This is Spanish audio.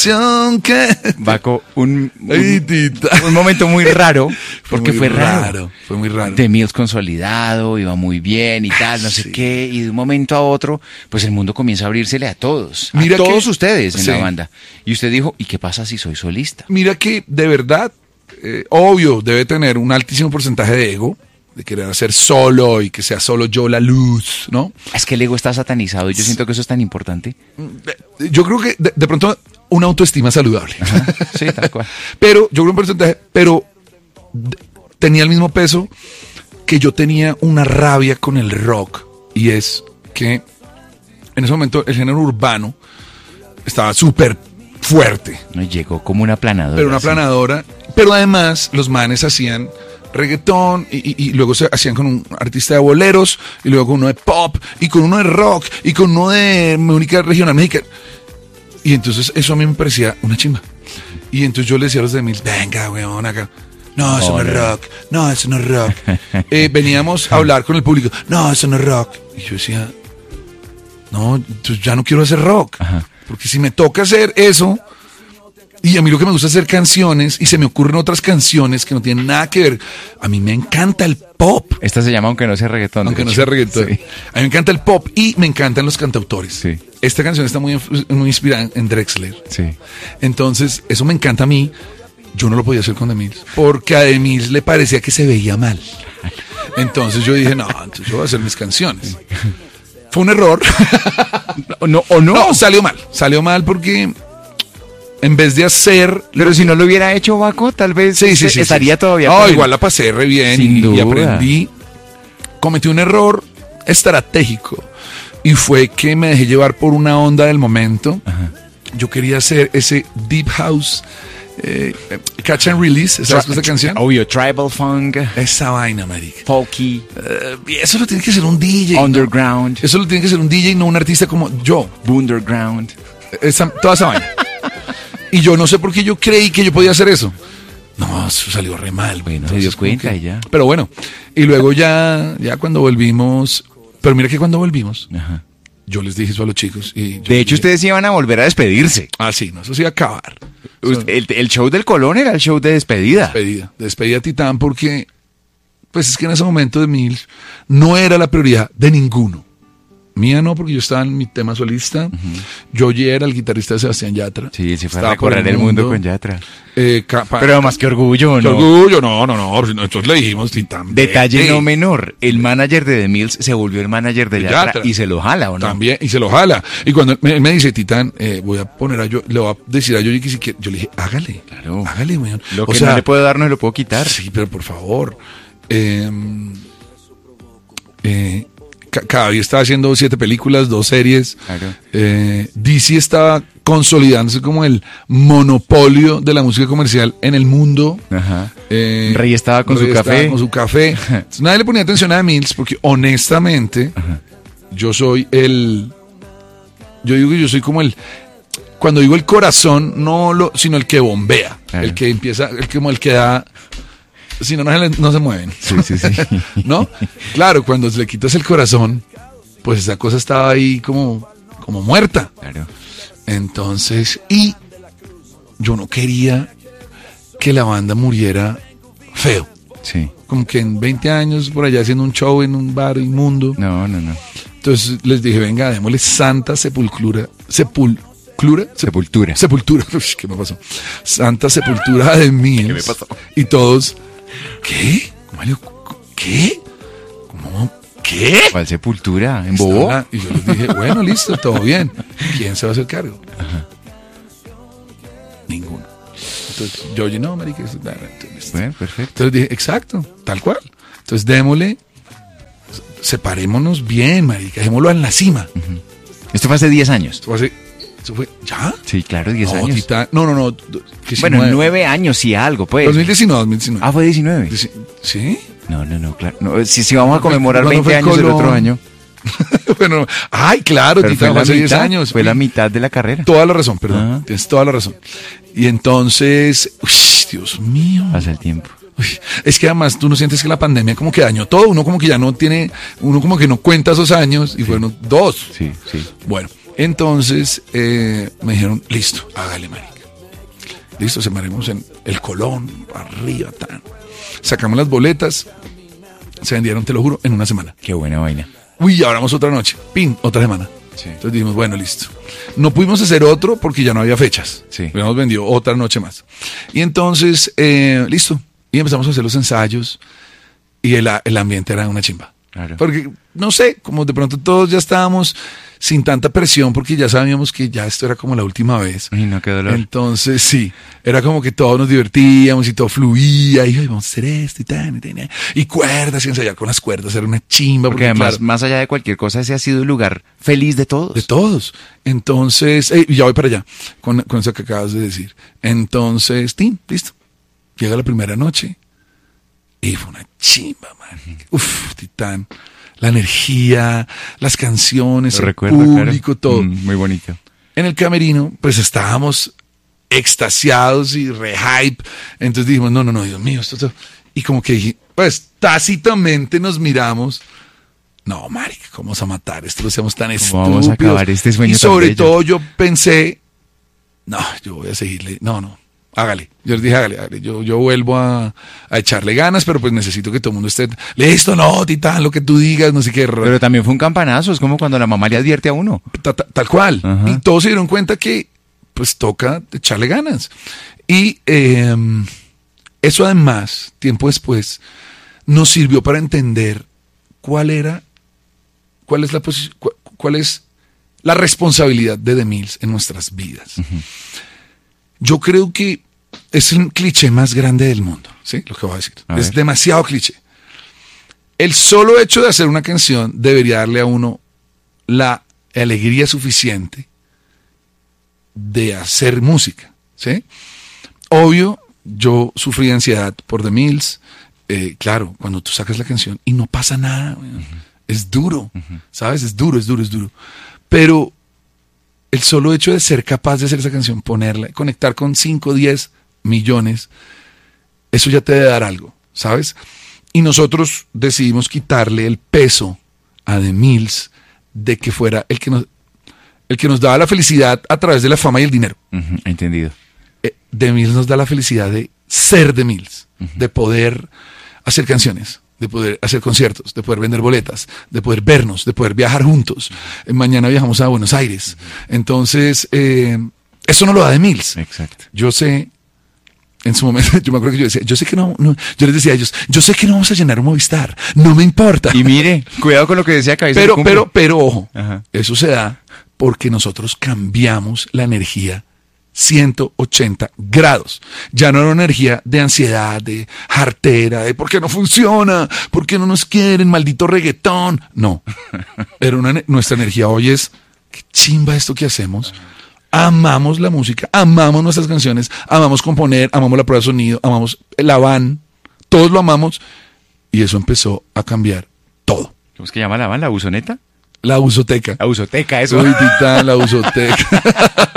canción que... Baco, Ay, Tita. un momento muy raro, porque fue raro. Fue muy raro. The Mills consolidado, iba muy bien y tal, no sé qué, y de un momento a otro, pues el mundo comienza a abrírsele a todos, Mira a todos que- ustedes en sí. la banda. Y usted dijo, ¿y qué pasa si soy solista? Mira que, de verdad, obvio, debe tener un altísimo porcentaje de ego, de querer hacer solo y que sea solo yo la luz, ¿no? Es que el ego está satanizado y yo siento que eso es tan importante. Yo creo que de pronto una autoestima saludable. Sí, tal cual. Pero yo creo un porcentaje, pero tenía el mismo peso que yo tenía una rabia con el rock. Y es que en ese momento el género urbano estaba súper fuerte. No, llegó como una aplanadora. Pero una así. aplanadora. Pero además los manes hacían reggaetón y luego se hacían con un artista de boleros y luego con uno de pop y con uno de rock y con uno de música regional mexicana. Y entonces eso a mí me parecía una chimba. Y entonces yo le decía a los de Mills, venga, weón, acá. No, eso no es rock. No, eso no es rock. Veníamos a hablar con el público. No, eso no es rock. Y yo decía, no, entonces ya no quiero hacer rock. Ajá. Porque si me toca hacer eso, y a mí lo que me gusta es hacer canciones, y se me ocurren otras canciones que no tienen nada que ver. A mí me encanta el pop. Esta se llama Aunque no sea reggaetón. Aunque de no hecho. sea reggaetón. Sí. A mí me encanta el pop y me encantan los cantautores. Sí. Esta canción está muy inspirada en Drexler. Sí. Entonces, eso me encanta a mí. Yo no lo podía hacer con The Mills, porque a The Mills le parecía que se veía mal. Entonces yo dije, no, entonces yo voy a hacer mis canciones. Fue un error. No, o no. No, salió mal. Salió mal porque en vez de hacer... Pero si no lo hubiera hecho, Baco, tal vez Sí, estaría todavía. No, con él. igual la pasé re bien Sin y duda. aprendí. Cometí un error estratégico y fue que me dejé llevar por una onda del momento. Ajá. Yo quería hacer ese deep house, catch and release, ¿sabes esa canción? Obvio, tribal funk, Esa vaina, marica. folky, Y eso lo tiene que hacer un DJ. ¿no? underground, Eso lo tiene que hacer un DJ, no un artista como yo. underground. Toda esa vaina. Y yo no sé por qué yo creí que yo podía hacer eso. No, eso salió re mal. Bueno, se Entonces, dio como cuenta que- y ya. Pero bueno, y luego ya cuando volvimos, pero mira que cuando volvimos, Ajá. yo les dije eso a los chicos. Y yo De hecho, dije, ustedes iban a volver a despedirse. Ah, sí, no, eso sí iba a acabar. El show del Colón era el show de despedida. Despedida a Titán porque, pues es que en ese momento de Mills no era la prioridad de ninguno. Mía no, porque yo estaba en mi tema solista. Yo ya era el guitarrista de Sebastián Yatra. Sí, se fue a Estaba por recorrer el mundo con Yatra. Pero más que orgullo, Qué ¿no? orgullo, no. Entonces le dijimos Titán. Detalle vete. no menor, el manager de The Mills se volvió el manager de Yatra, Yatra. y se lo jala, ¿o no? También, y se lo jala. Y cuando él me dice, Titán, voy a poner a yo, le voy a decir a Yoyi que si quiere. Yo le dije, hágale. Claro. Hágale, weón. Lo que no le puedo dar no lo puedo quitar. Sí, pero por favor. Cada día estaba haciendo 7 películas, 2 series. Claro. DC estaba consolidándose como el monopolio de la música comercial en el mundo. Ajá. Rey estaba con su café. Con su café. Entonces, nadie le ponía atención a Mills porque honestamente yo soy yo digo que yo soy como cuando digo el corazón, sino el que bombea, Claro. el que empieza, como el que da, si no se mueven. Sí. ¿No? Claro, cuando le quitas el corazón, pues esa cosa estaba ahí como muerta. Claro. Entonces, y yo no quería que la banda muriera feo. Sí. Como que en 20 años por allá haciendo un show en un bar inmundo. No. Entonces les dije, venga, démosle Santa Sepultura. Sepultura. Uy, ¿qué me pasó? Santa Sepultura de Mills. ¿Qué me pasó? Y todos, ¿qué? Mario, ¿qué? ¿Cómo? ¿Qué? ¿Cuál Sepultura? ¿En Bobo? Y yo les dije, bueno, listo, todo bien. ¿Quién se va a hacer cargo? Ninguno. Entonces, yo oye, no, marica. Bueno, perfecto. Entonces dije, exacto, tal cual. Entonces démosle, separémonos bien, marica, dejémoslo en la cima. Esto fue hace 10 años. Eso fue, ¿ya? Sí, claro, 10 No, años. No. Bueno, 9 años, sí, algo, pues. 2019. Ah, fue 19. ¿Sí? No, claro. No, si vamos a conmemorar ¿Cuándo 20 fue años el otro Colón? año. Bueno, ay, claro, Pero Titán, fue la hace 10 mitad, años. fue la mitad de la carrera. Toda la razón, perdón. Ajá. Tienes toda la razón. Y entonces, uy, Dios mío. Pasa el tiempo. Uy, es que además tú no sientes que la pandemia como que dañó todo, uno como que ya no tiene, uno como que no cuenta esos años y fueron 2. Sí. Bueno, Entonces me dijeron, listo, hágale, marica. Listo, semaremos en el Colón, arriba, tan. Sacamos las boletas, se vendieron, te lo juro, en una semana. Qué buena vaina. Uy, ahora vamos otra noche, pin, otra semana. Sí. Entonces dijimos, bueno, listo. No pudimos hacer otro porque ya no había fechas. Sí. Habíamos vendido otra noche más. Y entonces, listo. Y empezamos a hacer los ensayos y el ambiente era una chimba. Claro. Porque, no sé, como de pronto todos ya estábamos sin tanta presión porque ya sabíamos que ya esto era como la última vez. Uy, no, qué dolor. Entonces, sí, era como que todos nos divertíamos y todo fluía y "Ay, vamos a hacer esto y tal, y cuerdas y ensayar con las cuerdas, era una chimba. Porque además, claro, más allá de cualquier cosa, ese ha sido el lugar feliz de todos. de todos. Entonces, ya voy para allá con eso que acabas de decir. Entonces, listo. Llega la primera noche y fue una chimba, man. Uf, Titán. La energía, las canciones, Lo el recuerdo, público, claro. todo. Muy bonito. En el camerino, pues estábamos extasiados y re hype. Entonces dijimos, no, Dios mío, esto. Y como que dije, pues tácitamente nos miramos. No, marica, ¿cómo vamos a matar esto? Lo hacemos tan estúpidos. Vamos a acabar este sueño Y tan sobre bello. todo yo pensé, no, yo voy a seguirle. No, hágale. Yo les dije, hágale. Yo vuelvo a echarle ganas, pero pues necesito que todo el mundo esté, listo, no, Titán, lo que tú digas, no sé qué. Pero también fue un campanazo, es como cuando la mamá le advierte a uno. Tal cual. Ajá. Y todos se dieron cuenta que pues toca echarle ganas. Y eso además, tiempo después, nos sirvió para entender cuál es la responsabilidad de The Mills en nuestras vidas. Uh-huh. Yo creo que es el cliché más grande del mundo, ¿sí? Lo que voy a decir. A Es ver. demasiado cliché. El solo hecho de hacer una canción debería darle a uno la alegría suficiente de hacer música, ¿sí? Obvio, yo sufrí de ansiedad por The Mills. Claro, cuando tú sacas la canción y no pasa nada, weón. Es duro, ¿sabes? Es duro. Pero el solo hecho de ser capaz de hacer esa canción, ponerla, conectar con 5, 10 millones, eso ya te debe dar algo, ¿sabes? Y nosotros decidimos quitarle el peso a The Mills de que fuera el que nos daba la felicidad a través de la fama y el dinero. Uh-huh, entendido. The Mills nos da la felicidad de ser The Mills, de poder hacer canciones, de poder hacer conciertos, de poder vender boletas, de poder vernos, de poder viajar juntos. Mañana viajamos a Buenos Aires. Entonces, eso no lo da The Mills. Exacto. Yo sé, en su momento, yo me acuerdo que yo decía, yo sé que no, yo les decía a ellos, yo sé que no vamos a llenar un Movistar, no me importa. Y mire, cuidado con lo que decía Cabeza. Pero, ojo, Ajá. eso se da porque nosotros cambiamos la energía 180 grados. Ya no era una energía de ansiedad, de jartera, de por qué no funciona, por qué no nos quieren, maldito reggaetón. No, era nuestra energía hoy es, qué chimba esto que hacemos. Amamos la música, amamos nuestras canciones, amamos componer, amamos la prueba de sonido, amamos la van, todos lo amamos y eso empezó a cambiar todo. ¿Cómo es que llama la van? ¿La buzoneta? La usoteca. La buzoteca, eso. Uy, Titán, la usoteca.